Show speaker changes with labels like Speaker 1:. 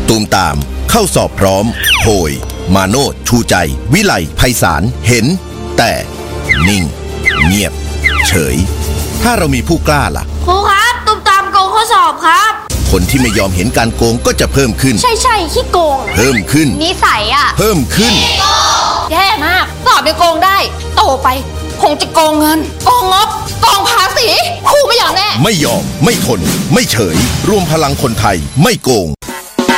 Speaker 1: ตูมตามเข้าสอบพร้อมโพยมาโนดชูใจวิไลไพศาลเห็นแต่นิ่งเงียบเฉยถ้าเรามีผู้กล้าล่ะ
Speaker 2: ครูครับตูมตามโกงข้อสอบครับ
Speaker 1: คนที่ไม่ยอมเห็นการโกงก็จะเพิ่มขึ้น
Speaker 2: ใช่ขี้โกง
Speaker 1: เพิ่มขึ้น
Speaker 2: นิสัย
Speaker 1: เพิ่มขึ้น
Speaker 2: แย่มากสอบได้โกงได้โตไปคงจะโกงเงินโกงงบโกงภาษีครูไม่ยอมแน่
Speaker 1: ไม่ยอมไม่ทนไม่เฉยรวมพลังคนไทยไม่โกง